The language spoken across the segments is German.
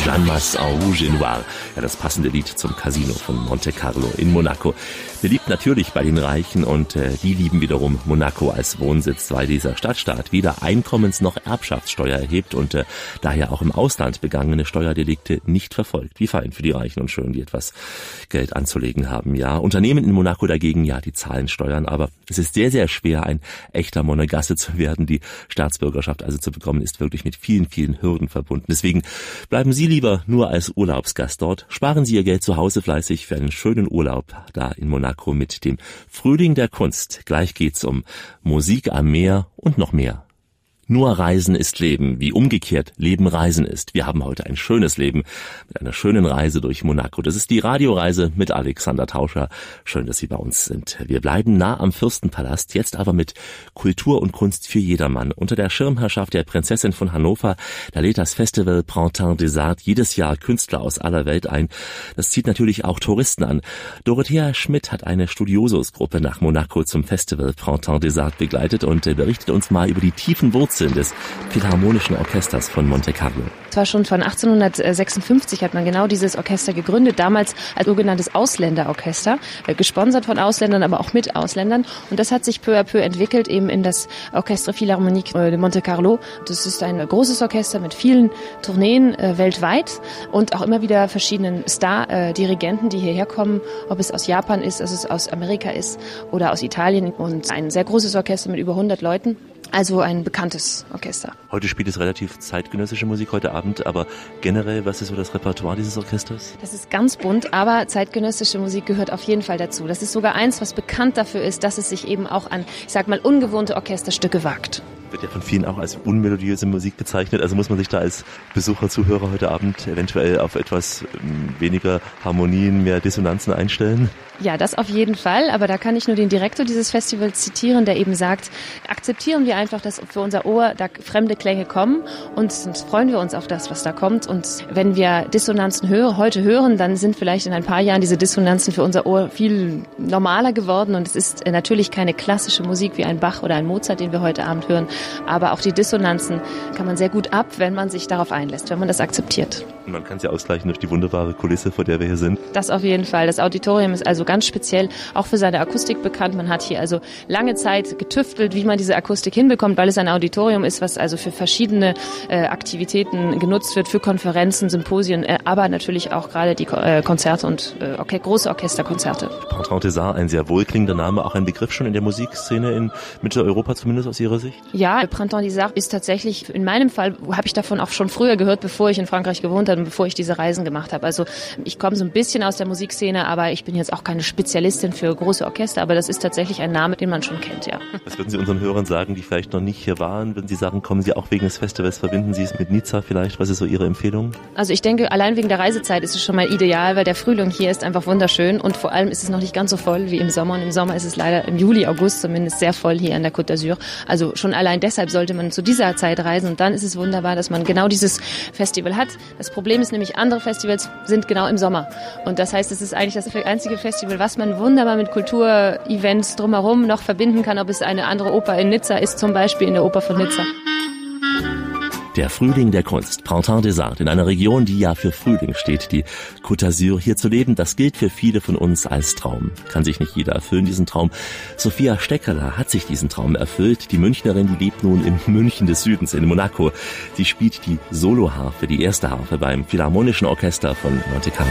Pyjamas en Rouge et Noir. Ja, das passende Lied zum Casino von Monte Carlo in Monaco. Beliebt natürlich bei den Reichen und die lieben wiederum Monaco als Wohnsitz, weil dieser Stadtstaat weder Einkommens- noch Erbschaftssteuer erhebt und daher auch im Ausland begangene Steuerdelikte nicht verfolgt. Wie fein für die Reichen und Schönen, die etwas Geld anzulegen haben. Ja, Unternehmen in Monaco dagegen, ja, die zahlen Steuern, aber es ist sehr, sehr schwer, ein echter Monegasse zu werden. Die Staatsbürgerschaft also zu bekommen, ist wirklich mit vielen, vielen Hürden verbunden. Deswegen bleiben Sie lieber nur als Urlaubsgast dort. Sparen Sie Ihr Geld zu Hause fleißig für einen schönen Urlaub da in Monaco mit dem Frühling der Kunst. Gleich geht's um Musik am Meer und noch mehr. Nur Reisen ist Leben, wie umgekehrt Leben Reisen ist. Wir haben heute ein schönes Leben mit einer schönen Reise durch Monaco. Das ist die Radioreise mit Alexander Tauscher. Schön, dass Sie bei uns sind. Wir bleiben nah am Fürstenpalast, jetzt aber mit Kultur und Kunst für jedermann. Unter der Schirmherrschaft der Prinzessin von Hannover, da lädt das Festival Printemps des Arts jedes Jahr Künstler aus aller Welt ein. Das zieht natürlich auch Touristen an. Dorothea Schmidt hat eine Studiosus-Gruppe nach Monaco zum Festival Printemps des Arts begleitet und berichtet uns mal über die tiefen Wurzeln des Philharmonischen Orchesters von Monte Carlo. Es war schon von 1856 hat man genau dieses Orchester gegründet, damals als sogenanntes Ausländerorchester, gesponsert von Ausländern, aber auch mit Ausländern. Und das hat sich peu à peu entwickelt eben in das Orchestre Philharmonique de Monte Carlo. Das ist ein großes Orchester mit vielen Tourneen weltweit und auch immer wieder verschiedenen Star-Dirigenten, die hierher kommen, ob es aus Japan ist, ob es aus Amerika ist oder aus Italien. Und ein sehr großes Orchester mit über 100 Leuten. Also ein bekanntes Orchester. Heute spielt es relativ zeitgenössische Musik heute Abend, aber generell, was ist so das Repertoire dieses Orchesters? Das ist ganz bunt, aber zeitgenössische Musik gehört auf jeden Fall dazu. Das ist sogar eins, was bekannt dafür ist, dass es sich eben auch an, ich sag mal, ungewohnte Orchesterstücke wagt. Wird ja von vielen auch als unmelodiöse Musik bezeichnet, also muss man sich da als Besucher, Zuhörer heute Abend eventuell auf etwas weniger Harmonien, mehr Dissonanzen einstellen? Ja, das auf jeden Fall, aber da kann ich nur den Direktor dieses Festivals zitieren, der eben sagt, akzeptieren wir einfach, dass für unser Ohr da fremde Klänge kommen und freuen wir uns auf das, was da kommt. Und wenn wir Dissonanzen heute hören, dann sind vielleicht in ein paar Jahren diese Dissonanzen für unser Ohr viel normaler geworden und es ist natürlich keine klassische Musik wie ein Bach oder ein Mozart, den wir heute Abend hören, aber auch die Dissonanzen kann man sehr gut ab, wenn man sich darauf einlässt, wenn man das akzeptiert. Und man kann es ja ausgleichen durch die wunderbare Kulisse, vor der wir hier sind. Das auf jeden Fall. Das Auditorium ist also ganz speziell auch für seine Akustik bekannt. Man hat hier also lange Zeit getüftelt, wie man diese Akustik hinbekommt, weil es ein Auditorium ist, was also für verschiedene Aktivitäten genutzt wird, für Konferenzen, Symposien, aber natürlich auch gerade die Konzerte und große Orchesterkonzerte. Printemps des Arts, ein sehr wohlklingender Name, auch ein Begriff schon in der Musikszene in Mitteleuropa, zumindest aus Ihrer Sicht? Ja, Printemps des Arts ist tatsächlich, in meinem Fall habe ich davon auch schon früher gehört, bevor ich in Frankreich gewohnt habe und bevor ich diese Reisen gemacht habe. Also ich komme so ein bisschen aus der Musikszene, aber ich bin jetzt auch keine Spezialistin für große Orchester, aber das ist tatsächlich ein Name, den man schon kennt, ja. Was würden Sie unseren Hörern sagen, die vielleicht noch nicht hier waren? Würden Sie sagen, kommen Sie auch wegen des Festivals, verbinden Sie es mit Nizza vielleicht? Was ist so Ihre Empfehlung? Also ich denke, allein wegen der Reisezeit ist es schon mal ideal, weil der Frühling hier ist einfach wunderschön und vor allem ist es noch nicht ganz so voll wie im Sommer. Und im Sommer ist es leider im Juli, August zumindest sehr voll hier an der Côte d'Azur. Also schon allein deshalb sollte man zu dieser Zeit reisen und dann ist es wunderbar, dass man genau dieses Festival hat. Das Problem ist nämlich, andere Festivals sind genau im Sommer und das heißt, es ist eigentlich das einzige Festival, was man wunderbar mit Kulturevents drumherum noch verbinden kann, ob es eine andere Oper in Nizza ist, zum Beispiel in der Oper von Nizza. Der Frühling der Kunst, Printemps des Arts, in einer Region, die ja für Frühling steht, die Côte d'Azur. Hier zu leben, das gilt für viele von uns als Traum. Kann sich nicht jeder erfüllen, diesen Traum. Sophia Steckerler hat sich diesen Traum erfüllt. Die Münchnerin, die lebt nun im München des Südens, in Monaco. Sie spielt die Soloharfe, die erste Harfe beim Philharmonischen Orchester von Monte Carlo.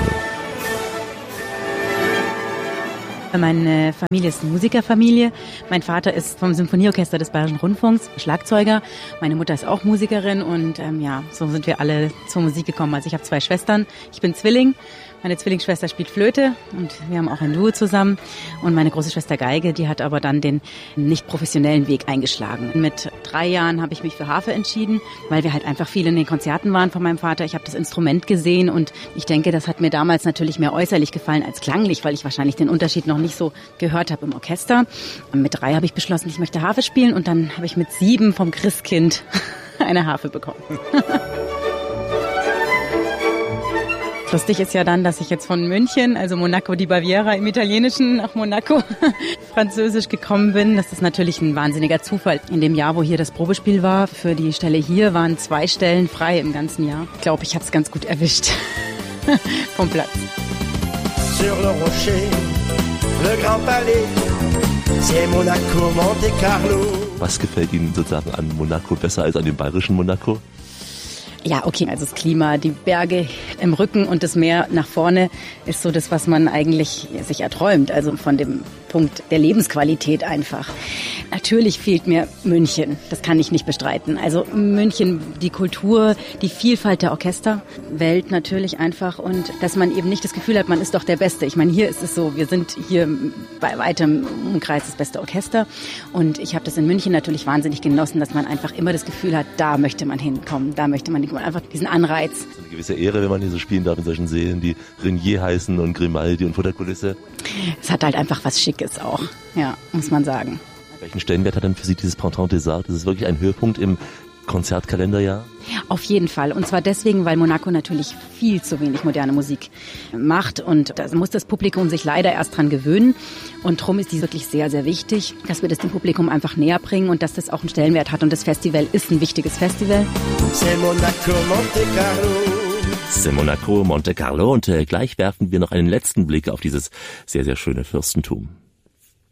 Meine Familie ist eine Musikerfamilie. Mein Vater ist vom Symphonieorchester des Bayerischen Rundfunks, Schlagzeuger. Meine Mutter ist auch Musikerin und so sind wir alle zur Musik gekommen. Also ich habe 2 Schwestern, ich bin Zwilling. Meine Zwillingsschwester spielt Flöte und wir haben auch ein Duo zusammen. Und meine große Schwester Geige, die hat aber dann den nicht professionellen Weg eingeschlagen. Mit 3 Jahren habe ich mich für Harfe entschieden, weil wir halt einfach viel in den Konzerten waren von meinem Vater. Ich habe das Instrument gesehen und ich denke, das hat mir damals natürlich mehr äußerlich gefallen als klanglich, weil ich wahrscheinlich den Unterschied noch nicht so gehört habe im Orchester. Und mit 3 habe ich beschlossen, ich möchte Harfe spielen und dann habe ich mit 7 vom Christkind eine Harfe bekommen. Lustig ist ja dann, dass ich jetzt von München, also Monaco di Baviera im Italienischen, nach Monaco Französisch gekommen bin. Das ist natürlich ein wahnsinniger Zufall. In dem Jahr, wo hier das Probespiel war, für die Stelle hier waren 2 Stellen frei im ganzen Jahr. Ich glaube, ich habe es ganz gut erwischt vom Platz. Sur le rocher, le Grand Palais, c'est Monaco, Monte Carlo. Was gefällt Ihnen sozusagen an Monaco besser als an dem bayerischen Monaco? Ja, okay, also das Klima, die Berge im Rücken und das Meer nach vorne ist so das, was man eigentlich sich erträumt. Also von dem Punkt der Lebensqualität einfach. Natürlich fehlt mir München, das kann ich nicht bestreiten. Also München, die Kultur, die Vielfalt der Orchesterwelt natürlich einfach und dass man eben nicht das Gefühl hat, man ist doch der Beste. Ich meine, hier ist es so, wir sind hier bei weitem Umkreis das beste Orchester und ich habe das in München natürlich wahnsinnig genossen, dass man einfach immer das Gefühl hat, da möchte man hinkommen, da möchte man hinkommen. Einfach diesen Anreiz. Das ist eine gewisse Ehre, wenn man hier so spielen darf in solchen Sälen, die Renier heißen und Grimaldi und Futterkulisse. Es hat halt einfach was Schickes auch, ja, muss man sagen. Welchen Stellenwert hat denn für Sie dieses Printemps des Arts? Das ist wirklich ein Höhepunkt im Konzertkalenderjahr? Auf jeden Fall. Und zwar deswegen, weil Monaco natürlich viel zu wenig moderne Musik macht. Und da muss das Publikum sich leider erst dran gewöhnen. Und darum ist dies wirklich sehr, sehr wichtig, dass wir das dem Publikum einfach näher bringen und dass das auch einen Stellenwert hat. Und das Festival ist ein wichtiges Festival. C'est Monaco, Monte Carlo. C'est Monaco, Monte Carlo. Und gleich werfen wir noch einen letzten Blick auf dieses sehr, sehr schöne Fürstentum.